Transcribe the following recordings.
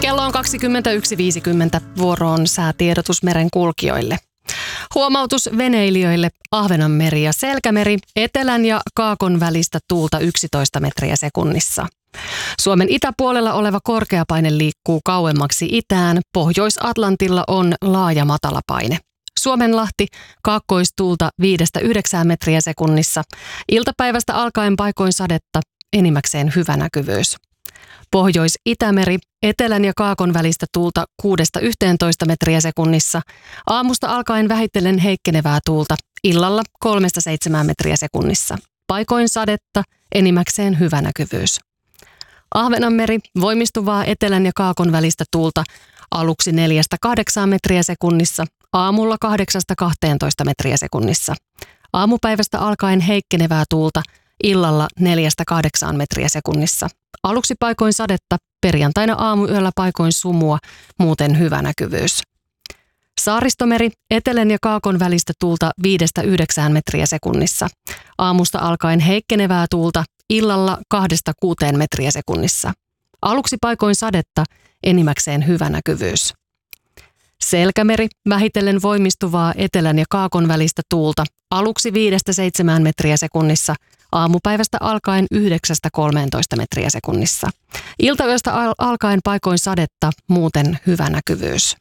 Kello on 21.50. Vuoro on säätiedotus merenkulkijoille. Huomautus veneilijöille: Ahvenanmeri ja Selkämeri, etelän ja kaakon välistä tuulta 11 metriä sekunnissa. Suomen itäpuolella oleva korkeapaine liikkuu kauemmaksi itään, Pohjois-Atlantilla on laaja matalapaine. Suomenlahti, kaakkoistuulta 5-9 metriä sekunnissa, iltapäivästä alkaen paikoin sadetta, enimmäkseen hyvä näkyvyys. Pohjois-Itämeri, etelän ja kaakon välistä tuulta 6-11 metriä sekunnissa, aamusta alkaen vähitellen heikkenevää tuulta, illalla 3-7 metriä sekunnissa. Paikoin sadetta, enimmäkseen hyvä näkyvyys. Ahvenanmeri, voimistuvaa etelän ja kaakon välistä tuulta, aluksi 4-8 metriä sekunnissa, aamulla 8-12 metriä sekunnissa. Aamupäivästä alkaen heikkenevää tuulta, illalla 4-8 metriä sekunnissa. Aluksi paikoin sadetta, perjantaina aamuyöllä paikoin sumua, muuten hyvä näkyvyys. Saaristomeri, etelän ja kaakon välistä tuulta 5-9 metriä sekunnissa. Aamusta alkaen heikkenevää tuulta, illalla 2-6 metriä sekunnissa. Aluksi paikoin sadetta, enimmäkseen hyvä näkyvyys. Selkämeri, vähitellen voimistuvaa etelän ja kaakon välistä tuulta, aluksi 5-7 metriä sekunnissa, aamupäivästä alkaen 9-13 metriä sekunnissa. Iltayöstä alkaen paikoin sadetta, muuten hyvä näkyvyys.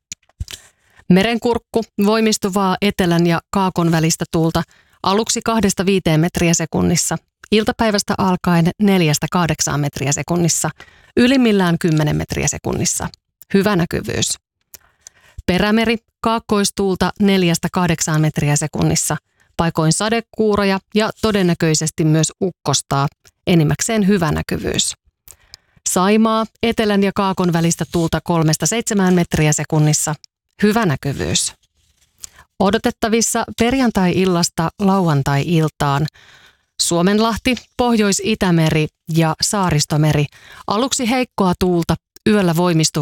Merenkurkku, voimistuvaa etelän ja kaakon välistä tuulta, aluksi 2-5 metriä sekunnissa, iltapäivästä alkaen 4-8 metriä sekunnissa, ylimmillään 10 metriä sekunnissa. Hyvä näkyvyys. Perämeri, kaakkoistuulta 4-8 metriä sekunnissa, paikoin sadekuuroja ja todennäköisesti myös ukkostaa, enimmäkseen hyvä näkyvyys. Saimaa, etelän ja kaakon välistä tuulta 3-7 metriä sekunnissa, hyvä näkyvyys. Odotettavissa perjantai-illasta lauantai-iltaan Suomenlahti, Pohjois-Itämeri ja Saaristomeri, aluksi heikkoa tuulta, yöllä voimistuvaa